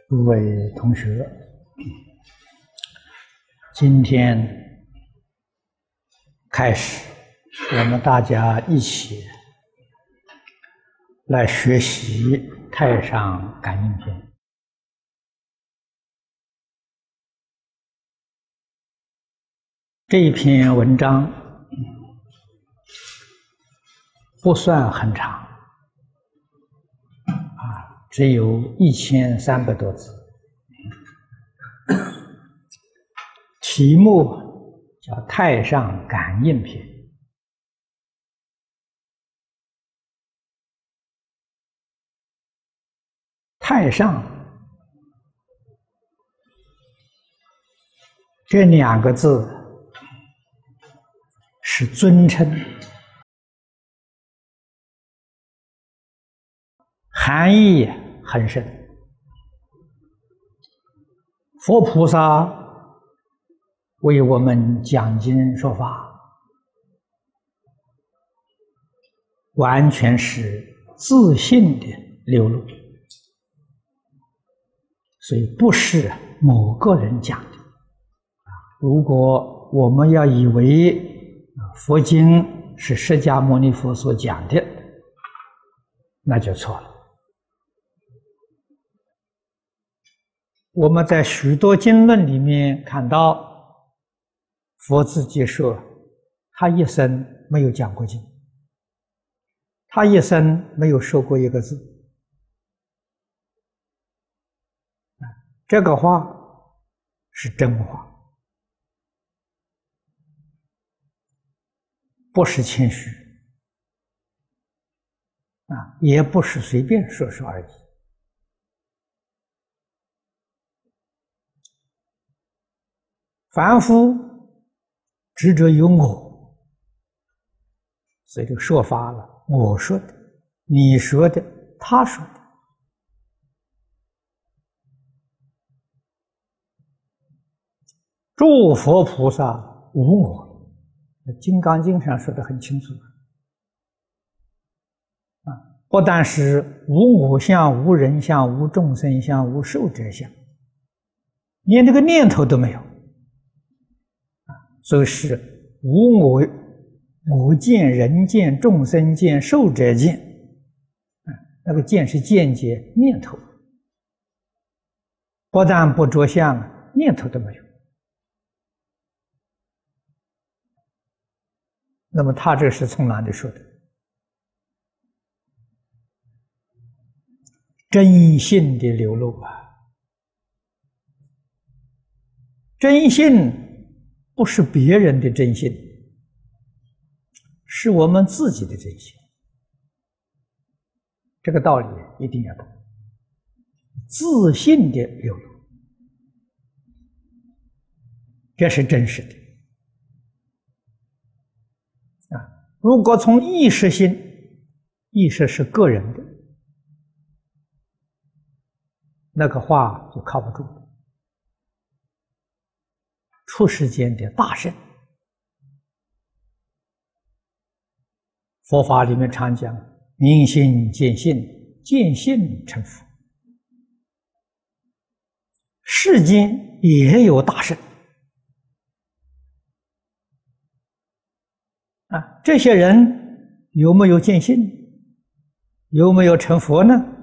诸位同学，今天开始，我们大家一起来学习《太上感应篇》。这一篇文章不算很长，只有1300多字，题目叫《太上感应篇》。太上这2个字是尊称，含义很深。佛菩萨为我们讲经说法，完全是自信的流露，所以不是某个人讲的。如果我们要以为佛经是释迦牟尼佛所讲的，那就错了。我们在许多经论里面看到，佛自己说，他一生没有讲过经，他一生没有说过一个字。这个话是真话，不是谦虚，也不是随便说说而已。凡夫执着有我，所以就说法了，我说的，你说的，他说的。诸佛菩萨无我，《金刚经》上说得很清楚。不但是无我相、无人相、无众生相、无寿者相，连这个念头都没有。所以是无我见、人见、众生见、寿者见。那个见是见解念头，不但不着相，念头都没有。那么他这是从哪里说的？真性的流露啊！真性不是别人的真性，是我们自己的真性。这个道理一定要懂。自信的流露，这是真实的。如果从意识性，意识是个人的，那个话就靠不住了。出世间的大圣，佛法里面常讲明心见性，见性成佛。世间也有大圣这些人有没有见性？有没有成佛呢？